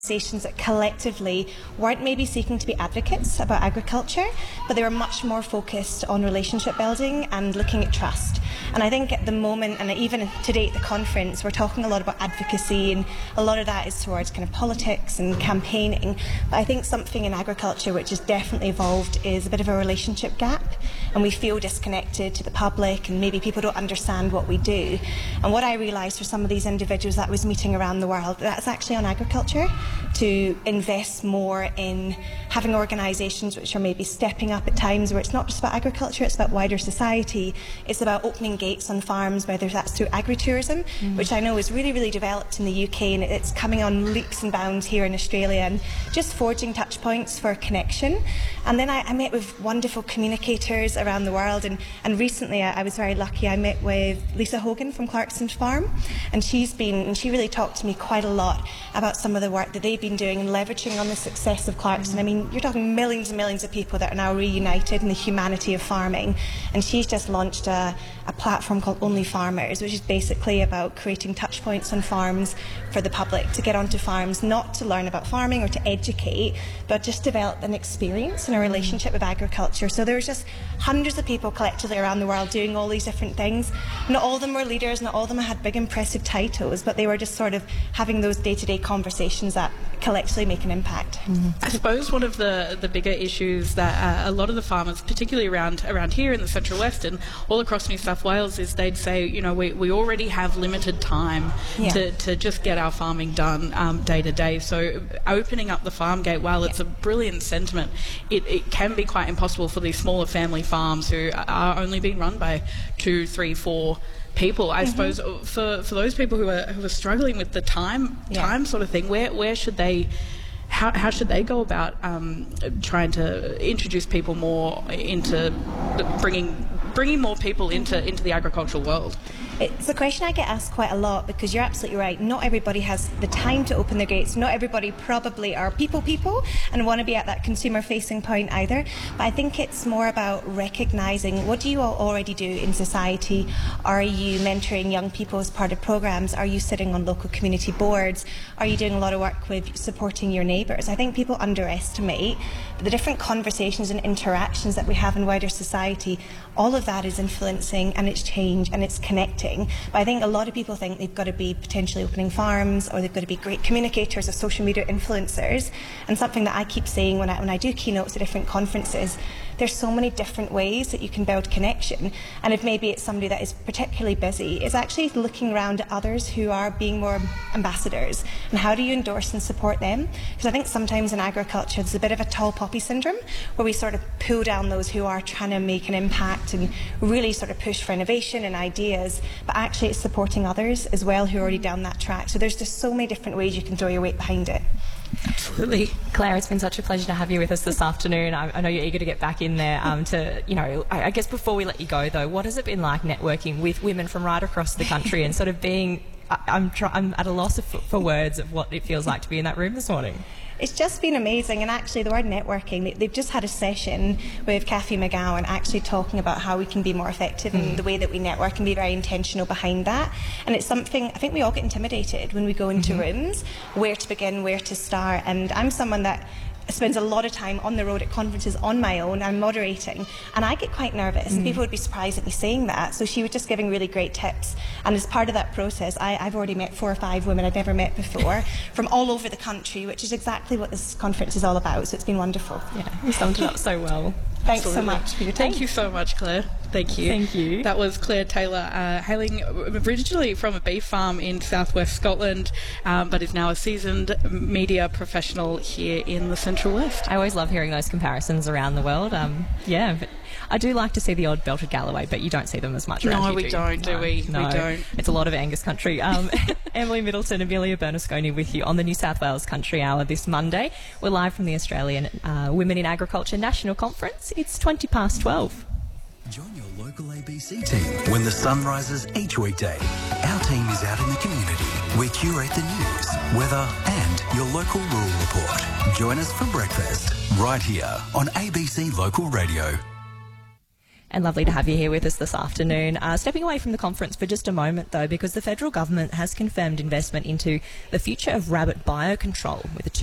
organisations that collectively weren't maybe seeking to be advocates about agriculture, but they were much more focused on relationship building and looking at trust. And I think at the moment, and even today at the conference, we're talking a lot about advocacy, and a lot of that is towards kind of politics and campaigning. But I think something in agriculture which has definitely evolved is a bit of a relationship gap, and we feel disconnected to the public, and maybe people don't understand what we do. And what I realised for some of these individuals that I was meeting around the world, that's actually on agriculture, to invest more in having organisations which are maybe stepping up at times where it's not just about agriculture, it's about wider society. It's about opening gates on farms, whether that's through agritourism, which I know is really, really developed in the UK, and it's coming on leaps and bounds here in Australia, and just forging touch points for connection. And then I met with wonderful communicators around the world, and recently I was very lucky. I met with Lisa Hogan from Clarkson Farm, and she really talked to me quite a lot about some of the work that they've been doing and leveraging on the success of Clarkson. I mean, you're talking millions and millions of people that are now reunited in the humanity of farming, and she's just launched a platform called Only Farmers, which is basically about creating touch points on farms for the public to get onto farms, not to learn about farming or to educate, but just develop an experience and a relationship with agriculture. So there's just hundreds of people collectively around the world doing all these different things. Not all of them were leaders, not all of them had big impressive titles, but they were just sort of having those day-to-day conversations that collectively make an impact. I suppose one of the bigger issues that a lot of the farmers, particularly around here in the Central West and all across New South Wales, is they'd say, you know, we already have limited time to just get our farming done day to day. So opening up the farm gate, while it's a brilliant sentiment, it can be quite impossible for these smaller family farms who are only being run by 2, 3, 4 people. I suppose for those people who are struggling with the time sort of thing, where should they, how should they go about trying to introduce people more into bringing more people into the agricultural world? It's a question I get asked quite a lot, because you're absolutely right. Not everybody has the time to open their gates. Not everybody probably are people and want to be at that consumer-facing point either. But I think it's more about recognising, what do you all already do in society? Are you mentoring young people as part of programmes? Are you sitting on local community boards? Are you doing a lot of work with supporting your neighbours? I think people underestimate the different conversations and interactions that we have in wider society. All of that is influencing, and it's change, and it's connecting. But I think a lot of people think they've got to be potentially opening farms, or they've got to be great communicators or social media influencers. And something that I keep saying when I do keynotes at different conferences, there's so many different ways that you can build connection. And if maybe it's somebody that is particularly busy, it's actually looking around at others who are being more ambassadors, and how do you endorse and support them? Because I think sometimes in agriculture there's a bit of a tall poppy syndrome, where we sort of pull down those who are trying to make an impact and really sort of push for innovation and ideas, but actually it's supporting others as well who are already down that track. So there's just so many different ways you can throw your weight behind it. Absolutely. Claire, it's been such a pleasure to have you with us this afternoon. I know you're eager to get back in there to, you know, I guess before we let you go though, what has it been like networking with women from right across the country and sort of being, I'm at a loss for words of what it feels like to be in that room this morning? It's just been amazing, and actually the word networking, they've just had a session with Kathy McGowan actually talking about how we can be more effective in the way that we network and be very intentional behind that. And it's something, I think we all get intimidated when we go into rooms, where to begin, where to start. And I'm someone that spends a lot of time on the road at conferences on my own. I'm moderating, and I get quite nervous, and people would be surprised at me saying that. So she was just giving really great tips, and as part of that process I've already met 4 or 5 women I'd never met before from all over the country, which is exactly what this conference is all about. So it's been wonderful. Yeah, you summed it up so well. Thanks so much for your time. Thank you so much, Claire. Thank you. Thank you. That was Claire Taylor, hailing originally from a beef farm in southwest Scotland, but is now a seasoned media professional here in the Central West. I always love hearing those comparisons around the world. Yeah, but I do like to see the odd belted Galloway, but you don't see them as much around here. No, we don't, do we? No, we don't. It's a lot of Angus country. Emily Middleton, Amelia Bernasconi with you on the New South Wales Country Hour this Monday. We're live from the Australian Women in Agriculture National Conference. It's 12:20. Join your local ABC team when the sun rises each weekday. Our team is out in the community. We curate the news, weather and your local rural report. Join us for breakfast right here on ABC Local Radio. And lovely to have you here with us this afternoon. Stepping away from the conference for just a moment, though, because the federal government has confirmed investment into the future of rabbit biocontrol with a